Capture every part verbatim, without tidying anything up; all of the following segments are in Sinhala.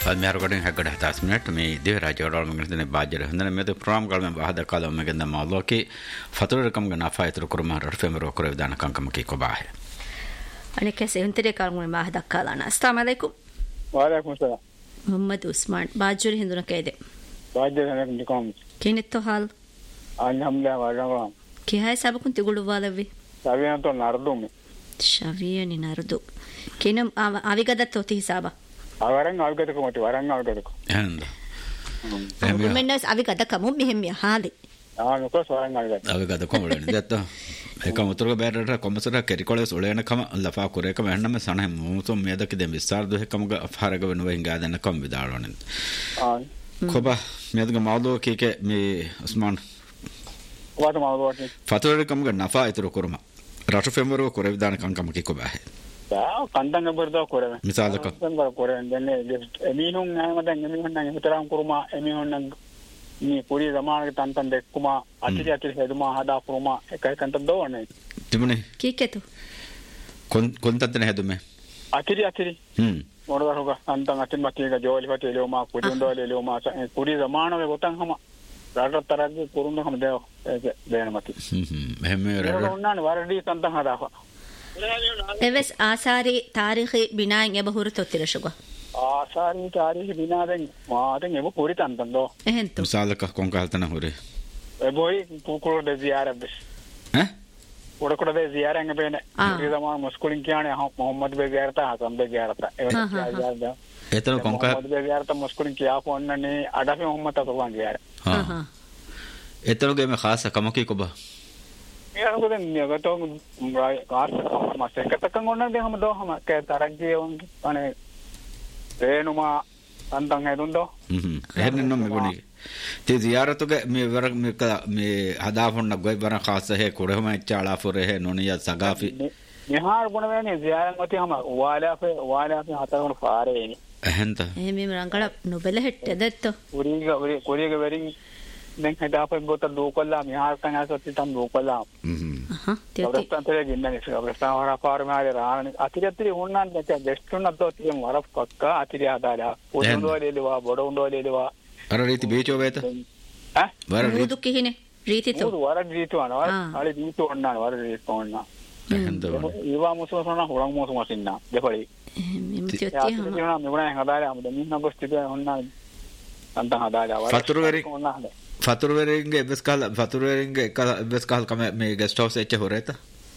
المهرجان حقنا حتى سمعت مي ده راجع رال من عندنا باجر عندنا ميد برام قال من بعد قال من عندنا موضوع كي فترة كم جنا فايت ركورما رفع مرو كورة بدانا كان كم كي كباه أنا كسي أنت قال من بعد قال أنا السلام عليكم وعليكم السلام محمد عثمان باجر هندونا كيده باجر هنا كنتكم كين التوهال الحمد لله واجمع كي هاي سابق كنت تقولوا بالبي سابيان تو ناردومي شافيني ناردو كينم أبي قدرت توتي سابا أوران أبي قدرت كم أوران أبي قدرت هند من الناس أبي قدرت كم مهم يا حالي آه نقص أوران أبي قدرت أبي قدرت كم ولا ده كم تروح بيرة كم سر كريكولس ولا أنا كم لفا كورة كم إحنا مسانه موتو ميدا كده بيستار ده كم أفهارك بنوه إنجا ده نكم بدارون آه كوبا ميدا كمالو كي كي مي اسمان واتو مالو واتي فترة كم كنا فايت ركورما راشو فيمرو كورة بدانا كم كم كي كوبا اه كندن بردا كورة مثال كم كندن كورة دنيا أمينهم نعم دنيا أمينهم نعم ترام كورما أمينهم نعم ni puri zaman tan tan dekkuma atiri atiri heduma hada kuruma ekai kanta done timune kiketu kon kontatne hedume atiri atiri hmm modu hoga antan atin matiga joli fate leoma puri ndole leoma puri zaman me gotan hama rata taragge kurunda hama deo deena mati hmm ehme rata unnan waradi tantan hada එවස් ආසාරි තාරිඛි බිනායෙන් එබ හුරු තොතිරෂුග ආසාරි තාරිඛි බිනායෙන් මාතෙන් එබ පුරි තන්තන්දෝ එහෙන්තු මිසාලක කොංකල්තන හුරේ එබොයි කුකුර දෙ ziyarat බස් ඈ උඩ කොට දෙ ziyaran එබේන ඒ zaman මුස්කුලින් කියන්නේ මොහම්මද් බේ ziyarat හසන් බේ ziyarat ඒ ziyarat එතන කොංකල් මොහම්මද් බේ ziyarat මුස්කුලින් කියා පොන්නනේ අඩෆි මොහම්මද් තතුන් ziyarat හා හා එතනගේ මේ ખાસ කමකේ කොබ यार को दिन निया तो कार मसे कतकंग ओना दे हम दो हम के तरग्गे उन अने रेनुमा अंतंग है दुंदो हम्म हेन नो मे गोनी ते जियारत के मे वर मे मे हदा फोन गोय बर खास है कोड़े में चाला फुरे है नोनिया सगाफी निहार गुण में जियारत मती हम वाला पे वाला पे हाथ में फारे ने එහෙන්ත එහෙම රංගල නොබල හෙට්ට දෙත්ත කුරිග කුරිග වෙරින් දැන් හදාපෙන් ගොත දෝකල්ලා මිහාර කනසොත් තම් දෝකල්ලා හ්ම් අහහ තියති අවස්ථාන්තරේ ගින්නනේ අවස්ථාව හරහා පාරමාගේ රාණ අතිරත්‍රි හොන්නන් දැක දෙස්තුනක් දෝ තියන් වරක් කක්ක අතිරිය හදාලා පොඩුන්ඩෝලේලවා බොඩුන්ඩෝලේලවා අර රීති බීචෝ වේත ඈ වර රුදු කිහිනේ රීතිතු වර රීතු අනවා ආලි රීතු ඔන්නාන වර රීතු ඔන්නා එහෙන්ද ඊවා මුසොසන හොරන් මුසො මසින්නා දෙපරි මෙම් තියති හම මෙවුනා මෙවුනා හදාලා අපද මින්න ගොස්තිද ඔන්නා අන්ත හදාලා වර ෆතුරු වෙරි ෆතුරු වෙරින්ගේ එබස් කල් ෆතුරු වෙරින්ගේ එක එබස් කල් කම මේ ගෙස්ට් හවුස් එච්ච හොරේත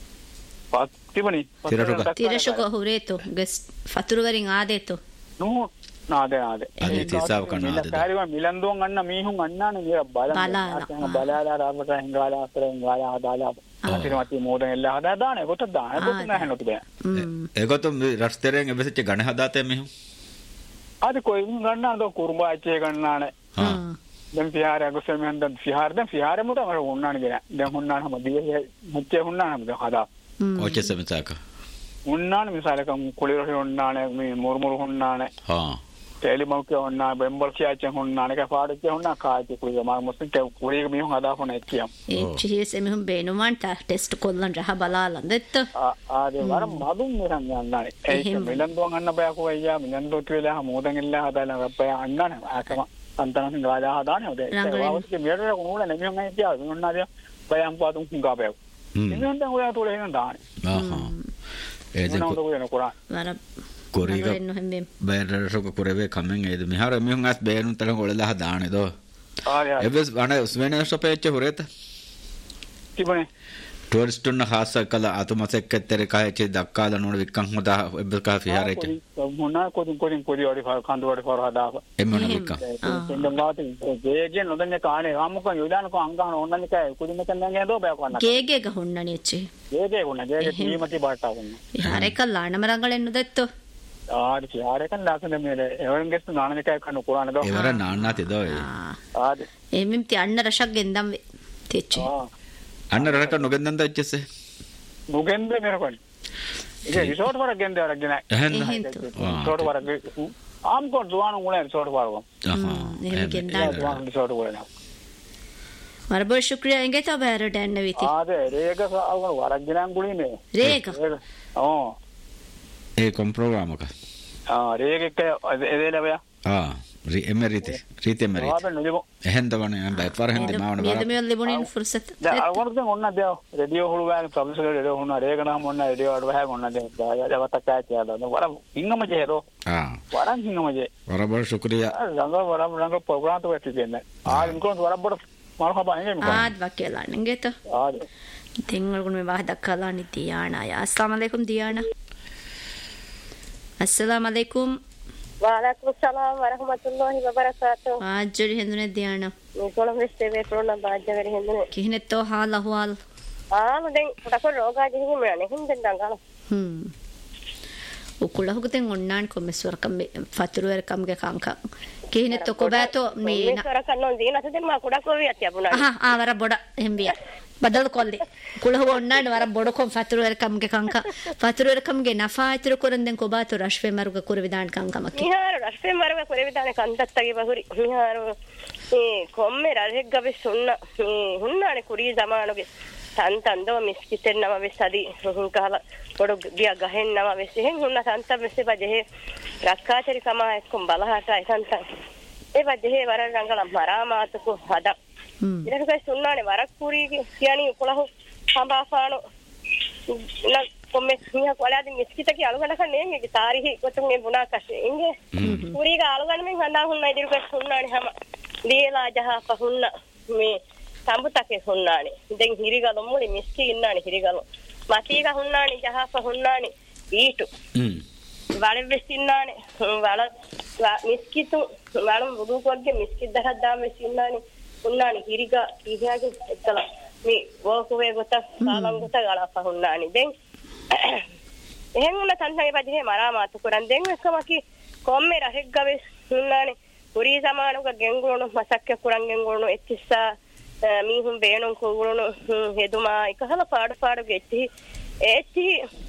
තිබුණි තිරෂුග හොරේතු ගෙස්ට් ෆතුරු වෙරින් ආදේතු නෝ නාදේ නාදේ අනේ තිසාව කනවා ආදේ කාරිව මිලන්දුන් අන්න මීහුන් අන්නානේ නිර බලන්න බලාලා රාමට හංගාලා අතරෙන් ගාලා හදාලා අතිරමති මෝදන් එල්ල හදා දාන කොට දාන කොට නැහැ නොතිබ ඒකත් රස්තරෙන් එබෙසෙච්ච ගණ හදාතේ මෙහු අද කොයි ගන්නා දෝ කුරුඹා ඇච්චේ ගන්නානේ හා දැන් fihaar අගොසේ මෙන් දැන් fihaar දැන් fihaar මුට මර උන්නානේ ගෙන දැන් උන්නාන හැම දියේ මුච්චේ උන්නාන හැම හදා ඔච්ච සමතක උන්නාන මිසාලකම් කුලිරොහි උන්නානේ මේ මුරුමුරු උන්නානේ හා තෙලිමෝක උන්නා බෙම්බල් කියාච්ච උන්නානේ කපාඩච්ච උන්නා කාච්ච කුලිය මා මුස්ලිම් තේ කුලියක මිහුන් හදා ෆොන එච්චියම් ඒ චිහිස් එමිහුන් බේනුමන් ටෙස්ට් කොල්ලන් රහ බලාලා දෙත්ත ආ ආදේ වර මදුන් නිරන් යන්නානේ ඒක මිලන්දුන් අන්න බයකෝ අයියා මිලන්දෝ කියලා මොදන් එල්ල හදාලා රප්පය අන්නානේ ආකම अंतरन गाला हदाने होते हैं उसके मेरे को उन्होंने नहीं होंगे क्या उन्होंने दिया बयां पातुं हुंगा पे इन्होंने तो हुआ थोड़े हैं दाने हां ऐसे को तो ना कुरान वरा कोरीगा बैरर सो को कोरेवे कमेंग ए मिहार मिहुं अस बेनु तल गोळला हदाने दो आ यार एबस वाने उसमें सो पेच होरेत किबने टूरिस्ट न खास कल आतुमसे केतरे काहे चे दक्काल नोड विक्कं होदा एबस का फिहारे चे मुना को दिन को दिन कोरी ओडी फार खांदो ओडी फार हदा एमन विक्कं इंदम बात गेगे नोदने काने रामु को योदान को अंगान ओनने का कुदिन कन्ने दो बे कोना गेगे ಗ ಹುಣ್ಣನೆ ಎಚ್ಚೆ गेगे कोना गेगे ತೀಮತಿ ಬಾಟಾ ಕೊನ್ನ ಯಾರೆ ಕಲ್ಲಾಣ ಮರಂಗಳೆನ್ನು ದೆತ್ತು ආරි ಯಾರೆ කන් දාසನೆ ಮೇಲೆ ಎವರಂಗೆಸ್ ನಾನನೆ ಕೈ ಕನ್ನು ಕುರಾನ ದೋ ಎವರ ನಾನ್ನ ತಿದೋ ಆದೆ ಎಮಿಂ ತಿ ಅಣ್ಣ ರಶಗ್ ಗೆಂದಂ ತೆಚ್ಚೆ අන්න රට නොගෙන්දන්ද එච්චසේ නොගෙන්ද මෙරකොන් ඉතින් රිසෝට් වල ගෙන්ද වල ගෙන එහෙනම් රිසෝට් වල ආම් කො දුවාන උනේ රිසෝට් වල ආ එහෙම ගෙන්දා දුවාන රිසෝට් වල මරබෝ ශුක්‍රියා එංගේ තව බෑරට එන්න විති ආද රේග අවුන වරක් ගෙනන් ගුලිනේ රේග ඕ ඒ කොම් ප්‍රෝග්‍රෑම් එක ආ රේග එක එදේල බෑ ah ri emeriti rite emeriti ආපෙ නුලිමු එහෙන් දවනේ නම් බයි පර හෙන්දි මාවන බර මේ මේ ලිබුනින් ෆුර්සත් දැන් අරගොනද ඔන්න දැන් රේඩියෝ හුළු ගාන ප්‍රොෆෙසර් රේඩියෝ හුන්න රේගනම ඔන්න රේඩියෝ අඩ වහ ඔන්න දැන් යාවත කාච්චා වර ඉංගම ජේරෝ ah වරන් ඉංගම ජේ වර බර ශුක්‍රියා රංග වර රංග ප්‍රෝග්‍රෑම් तो වෙච්ච දෙන්න ආ ඉන්කොන් වර බර මරහබා නේ මම ආද් වකලා නංගෙත ආද තිංගල් ගුණ මේ වහ දක්කලා නි තියානා යා අස්ලාම අලයිකුම් තියානා अस्सलाम वालेकुम वालेकुम सलाम वरहमतुल्लाहि वबरकातुह ආජරි හෙන්දුනේ තියානා මේ කොළඹ ස්ටේවේ ප්‍රෝණ බාජ්ජවරි හෙන්දුනේ කිහිනෙත්තෝ හාල අහවල් ආ මුදෙන් පොඩක් රෝගා ජීවි මනේ හින්දෙන් දංගල හ්ම් උකුලහුගතෙන් ඔන්නාන් කොමස්වරකම් ෆතුරුවරකම් ගේ කාංකා කිහිනෙත්තෝ කොබෑතෝ මේ සරකන්නෝ දිනස දෙන්න මා කොඩක් වෙවියක් යපුණා ආහා ආ වර බොඩ හෙම්බියා බදල් කොල්ලේ කුලහ ඔන්නාන් වර බොඩ කොම් ෆතුරුවරකම් ගේ කාංකා ෆතුරුවරකම් ගේ නෆා ඉතුරු කරන්දෙන් කොබෑතෝ රෂ්වේ මරුග කුර විදාන් කාංකම කි මිහාර රෂ්වේ මරුග කුර විදාන කන්දත්තගේ බහුරි මිහාර මේ කොම්මේ රහෙක් ගබේ සුන්න මේ හුන්නානේ කුරී සමානගේ සංතන්දව මිස්කිතෙන් නම වෙස්සදි හුන් කහලා පොඩ ගියා ගහෙන් නම වෙස්සේ හෙන් හුන්න සංත වෙස්සේ බජේ රක්කාචරි කමා එක්කම් බලහටයි සංත ඒ බජේ වර රංගල මරාමාතකෝ හදා ඊට පස්සේ සුන්නානේ වරක් කුරීගේ කියණි උකොලහ සම්බාසානෝ න කොම්මේ මියා කොලාදී මිස්කිතකි අලුගනක නෙන්නේ තාරිහි කොතුන්ගේ බුණා කෂේ ඉන්නේ කුරීග අලුගන මෙන් හඳා හුන්නයි දිරු පස්සේ සුන්නානේ හැම දීලා ජහ පහුන්න මේ සම්බුතකේ හුන්නානේ දැන් හිරිගල මුලි මිස්කි ඉන්නානේ හිරිගල මතීක හුන්නානේ ජහප හුන්නානේ ඊටු හ්ම් වල වෙස්සින්නානේ වල මිස්කිතු වල බුදු කොල්ගේ මිස්කි දහක් දාම වෙස්සින්නානේ හුන්නානේ හිරිගා කීහාගේ එතල මේ වෝකුවේ ගොත සාලම් ගොත ගලප හුන්නානේ දැන් එහෙන් උන තන්තගේ පදිහේ මරා මාතු කරන් දැන් එකමකි කොම්මේ රහෙක් ගවේ හුන්නානේ පුරී සමානක ගෙන්ගුණු මසක්ක කුරන් ගෙන්ගුණු එච්චිස්සා මීහුම් බේනොන් කුගුණු හෙදුමා එකහල පාඩ පාඩ ගෙච්චි එච්චි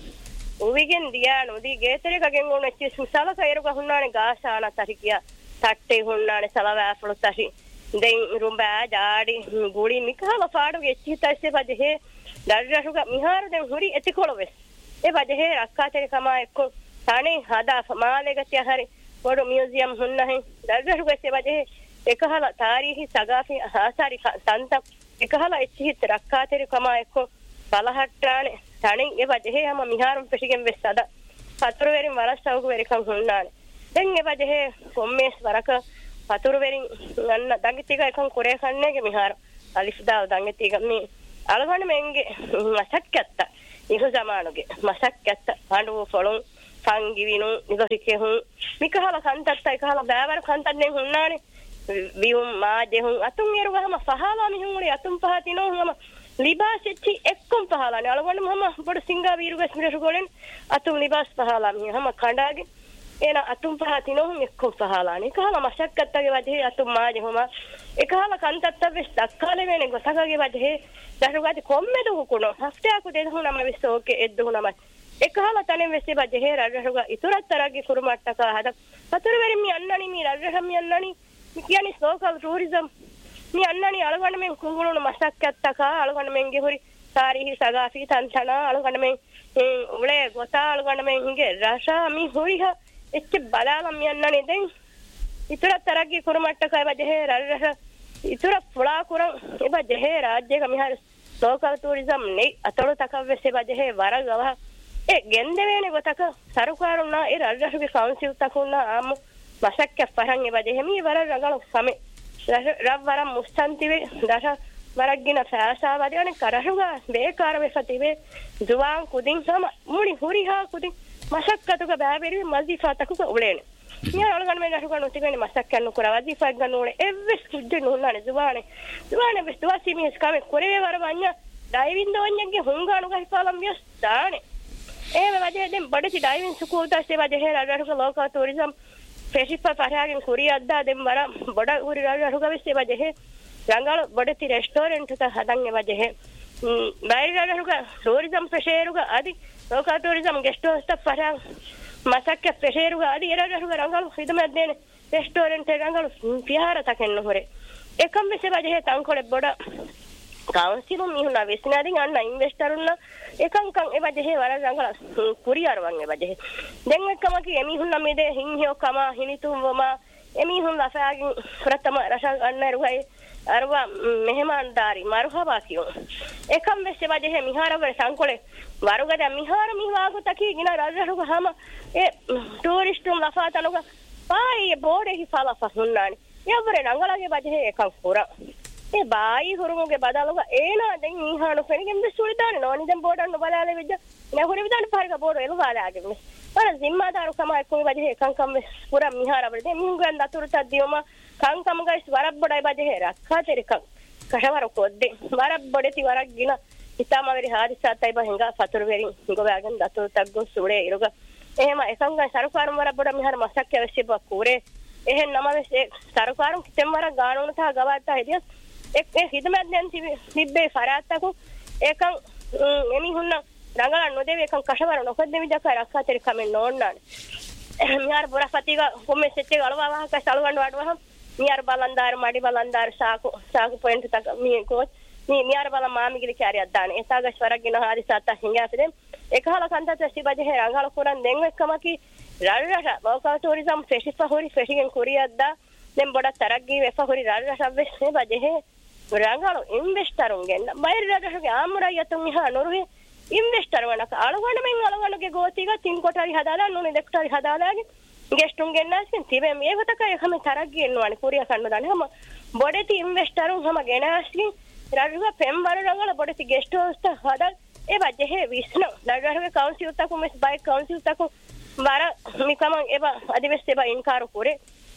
උවිගෙන් දියා නොදී ගේතරේ කගෙන් උන එච්චි සුසල කයරු ගහුණානේ ගාසාන තරිකියා තට්ටේ හුන්නානේ සලවෑපළු තරි දැන් රුඹා ජාඩි ගුලි මිකහල පාඩ ගෙච්චි තස්සේ පදේ දර්ජසුක මිහාර දැන් හුරි එතිකොළවෙස් ඒ පදේ රක්කාතරේ කමා එක්ක තනේ හදා මාලේ ගතිය හරි පොඩ මියුසියම් හුන්නහේ දර්ජසුක එසේ පදේ එකහල තාරීහි සගාෆි ආසාරි සංත එකහල එච්චිහිත් රක්කාතෙරි කමා එක්ක බලහට්ටානේ තණින් ඒ වජේ හැම මිහාරුම් පෙෂිගෙන් වෙස්සද පතුරු වෙරින් වරස්සවක වෙරිකම් හුන්නානේ දැන් ඒ වජේ කොම්මේස් වරක පතුරු වෙරින් යන්න දඟිතික එකන් කුරේ කන්නේගේ මිහාර අලිෆ් දාව දඟිතික මේ අලගන්න මෙන්ගේ මසක්කත්ත ඉහ සමානුගේ මසක්කත්ත හඬු ෆොලොන් සංගිවිනු නිගසිකේ හුන් මිකහල කන්තත්ත එකහල බෑවර කන්තන්නේ හුන්නානේ විහුම් මාජෙහුන් අතුන් එරුගහම පහලා මිහුන් උනේ අතුන් පහතිනෝ හම ලිබාසෙච්චි එක්කම් පහලානේ අලගන්න මම පොඩ සිංගා වීරුගස් මිරසු ගොලෙන් අතුන් ලිබාස් පහලා මිහ හම කණ්ඩාගේ එන අතුන් පහතිනෝ එක්කම් පහලානේ කහල මසක්කත්තගේ වජේ අතුන් මාජෙහුම එකහල කන්තත්ත වෙස් දක්කාලේ වෙනේ ගොසකගේ වජේ දරුගාති කොම්මෙදු කුණෝ හස්තයාකු දෙදුනම විස්සෝකේ එද්දුනම එකහල තනෙන් වෙස්සේ වජේ රජරුගා ඉතුරතරගේ කුරුමට්ටක හද පතර වෙරින් මි අන්නනි මි රජහම් යන්නනි කියන්නේ ලෝකල් ටූරිසම් මේ අන්නනි අලගන්න මෙන් කුඟුණු මසක්කත්තක අලගන්න මෙන්ගේ හොරි සාරිහි සගාෆි තන්තන අලගන්න මෙන් උලේ ගොතා අලගන්න මෙන් හිගේ රාෂා මි හොරිහ එච්ච බලාලම් යන්නනේ දැන් ඉතර තරග්ගේ කුරුමට්ටක වජේ රජහ ඉතර පුලා කුරන් එබ ජේ රාජ්‍යක මිහාර ලෝකල් ටූරිසම් නේ අතොල තකවෙසේ වජේ වරගව ඒ ගෙන්දවේනේ ගොතක සරුකාරුණා ඒ රජහගේ කවුන්සිල් තකුණා ආම මසක්ක පරන් ඒ වජේ මි වර රගල සමේ රව වර මුස්තන්තිවේ දස වරගින සාසාවදීනේ කරහුගා බේකාර වෙසතිවේ දුවාන් කුදින් සම මුනි හුරිහා කුදින් මසක්කතුක බෑබෙරි මල්දිෆා තකුක උලේනේ මියා අලගන්න මේ දහුගා නොතිගනේ මසක්කන්න කුර වදිෆා ගන්නෝනේ එවස් කුද්දේ නෝනානේ දුවානේ දුවානේ බස් දුවාසි මිස් කමේ කුරේ වර වඤ්ඤා ඩයිවින් දොඤ්ඤගේ හුංගානු ගහිපාලම් මියස් දානේ ඒ වජේ දැන් බඩසි ඩයිවින් සුකෝතස්සේ වජේ රජරුක ලෝකල් ටූරිසම් ෆෙසිපල් පරාගෙන් කුරියද්දා දෙම් වර බඩ උරි රජරුක වෙස්සේ වජේ රංගල බඩති රෙස්ටෝරන්ට් එක හදන් ඒ වජේ බයිර රජරුක ටූරිසම් පෙෂේරුක আদি ලෝකල් ටූරිසම් ගෙස්ට් හවුස් ත පරා මසක්ක පෙෂේරුක আদি රජරුක රංගල හිදමත් දෙන රෙස්ටෝරන්ට් එක රංගල පියාර තකෙන්න හොරේ එකම් වෙස්සේ වජේ තංකොලේ බඩ කවුන්සිල් මිහුණා විශ්නාදින් අන්න ඉන්වෙස්ටරුන්නා එකං කං ඒ වජේ වර රංගල කුරියරවන් ඒ වජේ දැන් එක්කම කි එමිහුණා මේ දේ හින්හියෝ කම හිනිතුම් වම emi hun la faagin pratama rasha annaru hay arwa mehmandari marhaba kiyo ekam vesse baje he mihara ver sankole warugada mihara miwago taki gina rajaruga hama e touristum la fatanuga pai bode hi fala fahunnani evre nangalage baje he ekam pura e bai hurumuge badaluga ena den mihanu fenigem de sulidane noni den bodan no balale vijja ne hore vidan parga bodo elu walaage me para zimmadaru kama ekku baje he ekam kam pura mihara ver de mihungan daturta dioma kan kam guys warabboday baje he rakha terikam kashawar kodde warabbode ti warak gina itama veri hadisatay ba henga fatur veri gowagen datur taggo sude iruga ehema ekam guys sarukarum warabboda mihar masak avasya ba kure ehen namave sarukarum kitem wara gaanuna tha gawata hedias ek e hidmat den tibbe farattaku ekam emi hunna rangala nodevi ekam kashawar nokodde vidaka rakha terikam nonnane mihar burafatiga komme sette galwa wa ka salwandu adwa mihar balandar madi balandar saaku saaku point tak mi ko ni mihar bala maami gili kari addane etaga swaragina hadisata hingafide ekhala kantata sibaje he rangala kuran den ekkamaki rarrasha boka tourism festival hori festigen kuriyadda den boda taraggi vefa hori rarrasha vesse baje he rangalo investorun genna bayri rarrasha amura yatun iha noruhe investor wanaka alugana men aluganuge gotiga tin kotari hadala nune dektari hadalage ಗೆಸ್ಟುಂ ಗೆನ್ನಾಸಿನ್ ತಿಬೆ ಮೇವತಕ ಯಖಮ ತರಗ್ಗಿ ಎನ್ನುವಾನಿ ಕುರಿಯ ಕಣ್ಣದಾನೆ ಹಮ ಬೊಡೆತಿ ಇನ್ವೆಸ್ಟರುಂ ಹಮ ಗೆನಾಸಿನ್ ರಾಜುಗ ಪೆಂಬರು ರಂಗಳ ಬೊಡೆತಿ ಗೆಸ್ಟ್ ಹೌಸ್ ತ ಹದಲ್ ಎ ಬಜೆ ಹೆ Vishnu ರಾಜುಗ council ತಕು mess by council ತಕು ಬಾರ ಮಿಕಮ ಎಬ ಅದಿವೆಸ್ ಎಬ ಇನ್ಕಾರು ಕುರೆ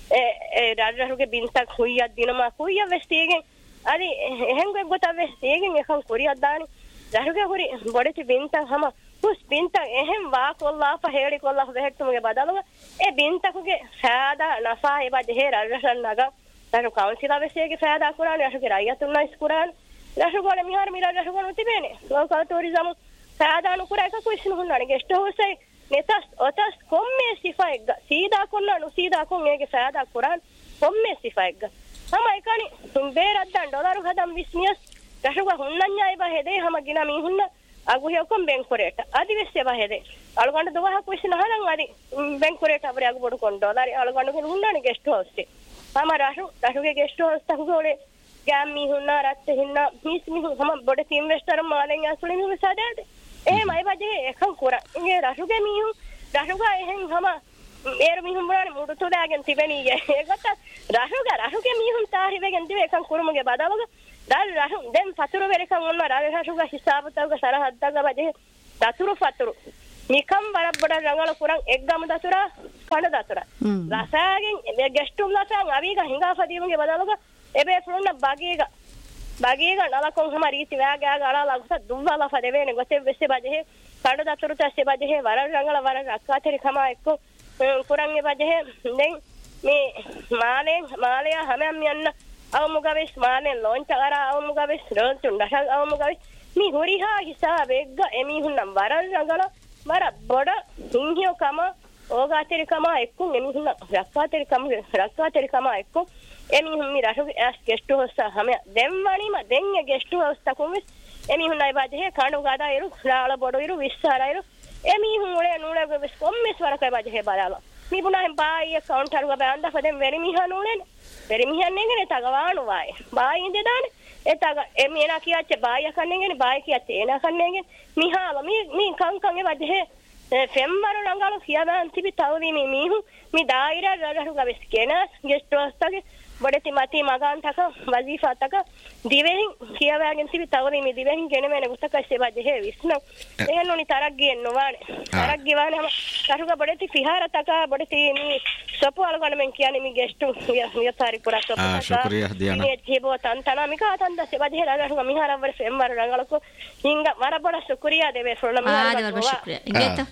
ಎ ರಾಜುಗೆ ಬಿನ್ತ ಕುಯ್ಯ ದಿನಮ ಕುಯ್ಯ ವೆಸ್ತಿಗೆ ಅದಿ ಹೆಂಗೆ ಗೊತ್ತವೆ ಹೇಗೆ ಯಖಂ ಕುರಿಯದ್ದಾನಿ ರಾಜುಗ ಹುರಿ ಬೊಡೆತಿ ಬಿನ್ತ ಹಮ us binta ehem wa kolla fa heli kolla vehetumuge badaluga e bintakuge faada nafa eba dehe rarrasan naga taru council avesege faada kurani ashuge rayatunna iskuran rashugole mihar mira rashugole tibene local tourism faada nu kura eka kuisnu hunnani guest house ai netas otas komme sifa egga sida konna nu sida kon ege faada kuran komme sifa egga hama ekani beraddan dolaru hadam visnias rashuga hunnanya eba hede hama gina mi hunna agu hekom benkoreta adi vesse bahede aluganda doha kuisna halan adi benkoreta avre agu bodu kon dollar aluganda ken hunnani guest house te hama rashu rashuge guest house ta gole gammi hunna ratte hinna mis mi hama bodu investor malen asule mi sadade eh mai baje ekam kora inge rashuge mi hu rashuga ehen hama er mi hum burani mudu to dagen tibeni ye egata rashuga rashuge mi hum tari vegen dive ekam kurumuge badaluga dal rahu den faturu verekam onna rave rashuga hisabataga sarahaddaga baje daturu faturu nikam barabboda rangala kurang eggam datura pana datura rasagen gestum lasang aviga hinga fadimunge badaluga ebe fronna bagega bagega nalakon hama riti vaga ala lagsa duwala fadevene gote vesse baje pana daturu ta se baje varan rangala varan akkateri kama ekko kurang e baje den me malen malaya hamam yanna awmugaves malen launch ara awmugaves rontun dasal awmugaves mi horiha hisabegga emi hunnam varan rangala mara boda hinhiyo kama ogateri kama ekkun emi hunna rakkateri kama rakkateri kama ekkun emi hummi rashu as guest house hame demwani ma denge guest house takumis emi hunna ibaje he kanu gada iru rala bodo iru vissara iru emi hunule nule ves kommes waraka ibaje he balala mi buna hem bai account haruga banda fadem veri miha nule veri miha nengene tagawanu vai bai inde dane etaga emi ena kiyache bai akannengene bai kiyache ena kannengene mihala mi mi kan kan ibaje he femmaru rangalu kiyaban tibi tawdi mi mihu mi daira raruga ves kenas guest house tage bodeti mati magan taka wazifa taka divehin kiyawagen tibi tawdi mi divehin genemene gutaka sebaje he visna ehenoni taraggi ennovane taraggi wane hama taruga bodeti pihara taka bodeti mi sopu alugana men kiyani mi guest yatari pura sopu ah shukriya diana ni jebo tantana mi ka tanda sebaje he raruga mihara var femmaru rangalu ko hinga maraboda shukriya deve frona mihara ah shukriya ingeta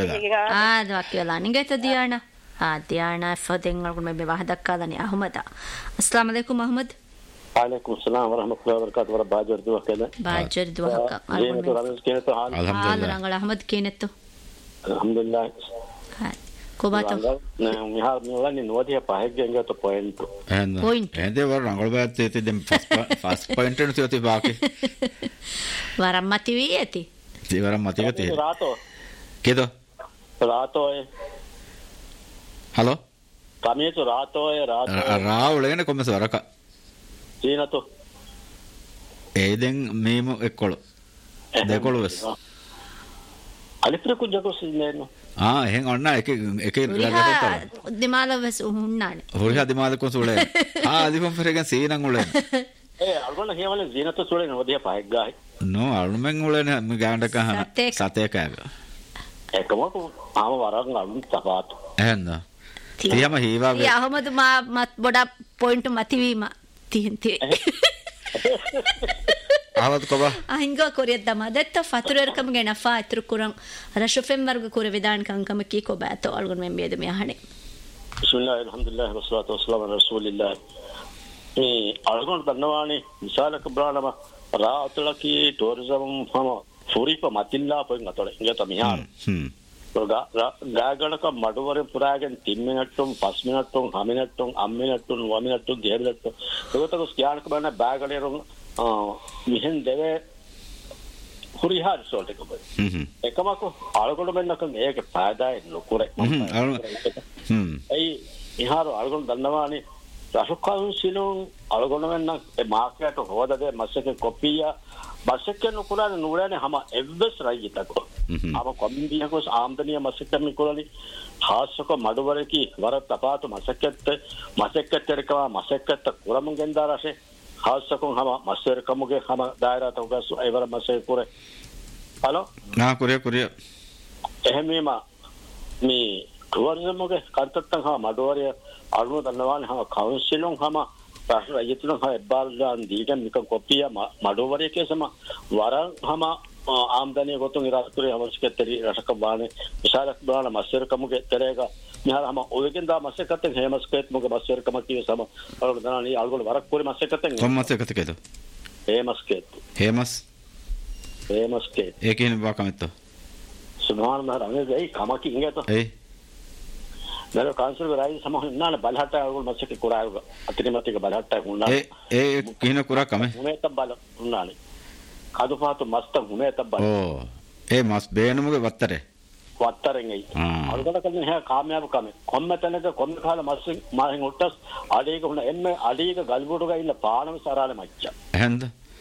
ah dawakela ingeta diana ah diana faden algun me wahadakkadani ahmada assalamu alaikum ahmad وعليكم السلام ورحمة الله وبركاته ورا باجر دوا كذا باجر دوا هكا الحمد لله الحمد لله أحمد كينتو الحمد لله هاي كوباتو نعم يهار نولاني نودي باهك جنجا تو بوينت بوينت هذا ورا نقول بقى تيتي دم فاست بوينت نسيتي باقي ورا ماتيويتي تي ورا ماتيويتي راتو كده راتو هلو Samieto rato e rato. Raulene come soraka. Sinato. Eden memo ekkolo. Dekolo wes. Alifre ku jago sineno. Ah, hen onna එක එක දිමාල වස් උන්නානේ. හොරිහා දිමාල කො සුලේ. ආ අදිපම් ෆරෙගන් සීනන් උලේ. ඒ අල්ගොන හියවල සීනත සුලේ නෝදියා පහක් ගායි. නෝ අල්මෙන් උලේ ම ගාණ්ඩ කහන. සතේ කෑග. එකමක ආම වරන් අලුන් තපාත. එහෙන්ද. තියම හීවා වේ. අහමදු මා මත් බොඩ පොයින්ට් මතිවීම තින්ති. ආවත් කොබා අහිංග කොරියද දමදත්ත ෆතුරර්කම ගෙන ෆා අතුරු කුරන් රෂෆෙම් වර්ග කුර විදාන් කංකම කී කොබෑතෝ අල්ගොන් මෙම් බියද මෙහණේ බිස්මිල්ලාහ් අල්හම්දුලිල්ලාහ් වස්සලාතු වස්සලාමු අලා රසූලිල්ලාහ් මේ අල්ගොන් දන්නවානේ විශාලක බ්‍රාණම රාතලකී ටූරිසම් ෆම ෆුරිප මතිල්ලා පොන් අතල ඉංගත මිහාර හ්ම් ගාගණක මඩවර පුරාගෙන තින් මිනිත්තුම් පස් මිනිත්තුම් හය මිනිත්තුම් අම් මිනිත්තුම් ව මිනිත්තුම් දෙහෙලත්තු ඒකතක ස්කියානක බන බාගලේ රුන් මිහෙන් දෙවේ හුරිහාර සෝල්ට එක බයි හ්ම් එකමක අලගොඩ මෙන්නක මේක පාදායි ලොකුරේ හ්ම් ඒ ඉහාර අලගොඩ දන්නවානේ රසුකන් සිලුන් අලගොඩ මෙන්න ඒ මාර්කට් හොදදේ මස්සක කොපියා මස්සක නුකුරානේ නුරානේ හැම එව්වස් රයිතකෝ ආම කොම්බියකෝ ආම්දනිය මස්සක මිකුරලි හාසක මඩවරකි වර තපාතු මස්සකත් මස්සකතරකවා මස්සකත් කුරමන් ගෙන්දාරසේ හාසකෝ හැම මස්සර කමුගේ හැම දායරත උගස් එවර මස්සේ කුරේ හලෝ නා කුරේ කුරේ එහෙමීම මේ ටුවරිසම්ගේ කන්තත්තන් හැම මඩවරිය අරුණ දන්නවානේ හැම කවුන්සිලුන් හැම රාෂ්ට්‍ර අයතුන හැම එබ්බාල්ගාන් දීගන් මික කොපිය මඩවරිය කේසම වරන් හැම ආම්දනිය ගොතුන් ඉරාස්තුරේ අවශ්‍යකතරි රසක බානේ විශාලක් බාන මස්සර කමුගේ තරේක මිහාර හැම ඔයගෙන් දා මස්සකත්තෙන් හේමස්කේත් මොක මස්සර කම කිය සම අලගොඩ දනානි අලගොඩ වරක් පුරේ මස්සකත්තෙන් කොම් මස්සකත කේද හේමස්කේත් හේමස් හේමස්කේත් ඒකේන බකමෙත්ත සුභාන මහරගේ ඒ කමකි ඉංගත ඒ නේද කාන්සල් රාජි සමහන් නාන බලහට අලගොඩ මස්සක කුරායුග අතිරිමතික බලහට උන්නා ඒ ඒ කින කුරා කම උමේත බල උන්නානේ කදුපාතු මස්ත උමේත බල ඕ ඒ මස් බේනමුගේ වත්තරේ වත්තරෙන් එයි අලගොඩ කලින් හැ කාමයාව කම කොම්මතනක කොම්ම කාල මස් මාහෙන් උට්ටස් අඩේක උන එන්න අඩේක ගල්බොඩ ගිල්ල පානම සරාල මච්චා එහෙන්ද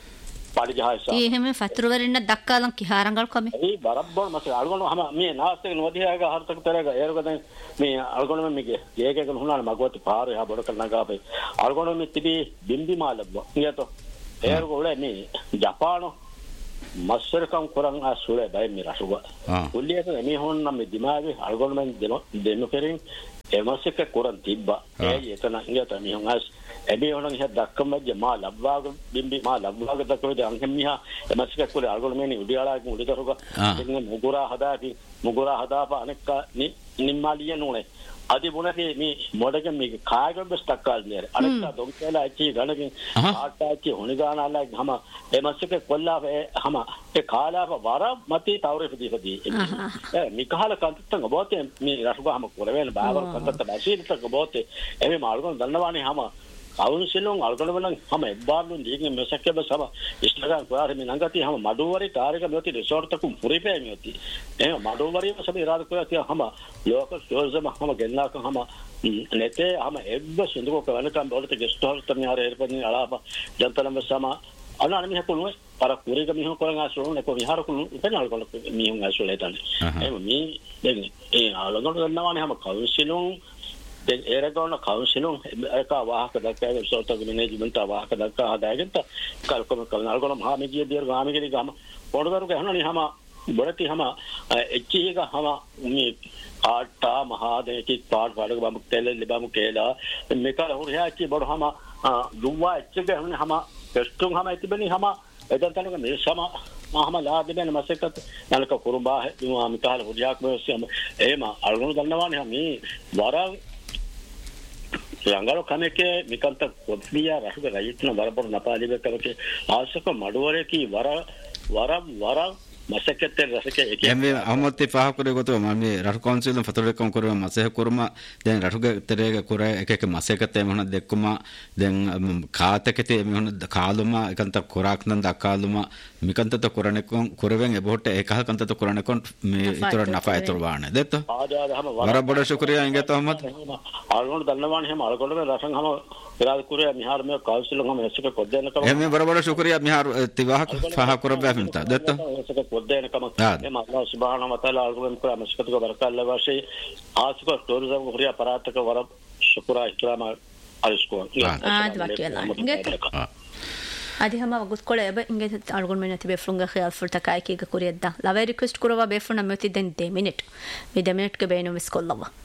පරිජහස ඒ හැම ෆතුරවරින්න දක්කාලන් කිහාරංගල් කම ඒ බරබ්බල් මස් අලගොඩ හැම මේ නාස්තක නොදියාග හර්තක තරග ඒරගද මේ අලගොඩ මෙගේ ඒකක හුනාන මගවති පාර යා බොඩ කරන ගාපේ අලගොඩ මෙ තිබි බිම්බි මාලබ්බ නියතෝ ඒරගොඩ මේ ජපානෝ මස්සරකම් කරන් ආසුලේ බයි මි රසුග උල්ලියක මේ හොන් නම් මේ දිමාගේ අල්ගොන් මෙන් දෙනෝ දෙන්නු කෙරින් එමසක කරන් තිබ්බා ඒ එතන ඉයත මේ හොන් ආස් එබේ හොන් ඉහ දක්කම ජමා ලබ්වාග බිම්බි මා ලබ්වාග දක්කෝ ද අංගෙ මිහා එමසක කුලේ අල්ගොන් මෙනි උඩියාලාගේ උඩිතරුග එන්න මුගුරා හදාපි මුගුරා හදාපා අනෙක්ක නිම්මාලිය නෝනේ අදි මොනකේ මේ මොඩක මේ කායගොඩ ස්ටක්කල් නේ අනෙක්ක දොම්කලා ඇචි ගණකින් ආටාචි හොනිගානාලා ගම එමසක කොල්ලා හම ඒ කාලාව වර මතී තවරේ ප්‍රතිපදී ඒ මිකහල කන්තත්තන් ගබෝතේ මේ රසුගහම කොරවෙන බාවර කන්තත්ත බැසීලට ගබෝතේ එමේ මාල්ගොන් දන්නවානේ හම කවුන්සිලුන් අල්ගොඩවලන් හැම එබ්බාර්ලුන් දීගෙන මෙසක්කබ සම ඉස්තගන් කුරාර මේ නංගති හැම මඩුවරි කාර්යක මෙති රිසෝට් තකුම් පුරිපේ මෙති එහෙම මඩුවරි සම ඉරාද කුරාතිය හැම ලෝක ටූරිසම් හැම ගෙන්නාක හැම නැතේ හැම එබ්බ සුඳුක කවනකම් වලට ගෙස්ට් හවුස් තනිය ආර එර්පනි අලාප ජන්තලම සම අනාන මිහ කුණු පර කුරික මිහ කරන් ආසුන නෙකො විහාර කුණු ඉතන අල්ගොඩ මිහුන් ආසුලේ තන එහෙම මේ දැන් ඒ අල්ගොඩ ගන්නවානේ හැම කවුන්සිලුන් දැන් ඒරගොන කවුන්සිලුන් එක වාහක දක්කා රිසෝට් එක මැනේජ්මන්ට් වාහක දක්කා හදාගෙනත කල්කොම කවන අල්ගොන මහාමිගිය දියර ගාමිගිරි ගම පොඩදරු ගහනනි හැම බොරති හැම එච්චික හැම මේ ආට්ටා මහාදේකි පාඩ වලක බම් තෙල ලිබම් කේලා මේක හොරයාචි බොර හැම දුවා එච්චක හැම හැම ටෙස්ටුන් හැම ඉතිබෙනි හැම එතන තනක මේ සම මහම ලාදෙන මසකත් නලක කුරුබා දුවා මිකාල හොරයාක් මෙසම එහෙම අල්ගොන දන්නවානේ මේ වරන් රංගල කමකේ මිකන්ත කොත්ලියා රහුග රයිත්න වරපොර නපාලිබ කරකේ ආසක මඩවරේ කි වර වර වර masakete rasake eke emme amotti paha kure goto mami ratu council fator ekam kurwa maseh kurma den ratuge terega kura ekeke masakete mona dekkuma den kaatekete mona kaaluma ekanta kurak nan dakaluma mikanta to kuranekon kurwen ebote ekah kanta to kuranekon me itor nafa itor wane detto wara boda shukriya inge to ahmad algon dannawan hem algon rasan ham irad kure mihar me council ham esike kodena kam emme wara boda shukriya mihar tiwah paha kurwa finta detto kodena kam em Allah subhanahu wa taala algon kura maskat ko barakalla wasi asko tourism ko riya parataka wara shukra ikrama alisko ad wakela inge adi hama gutkole ebe inge algon menati be frunga khayal furta kai ki ga kuriyadda lave request kurwa be fruna meti den de minute me de minute ke beino miskollawa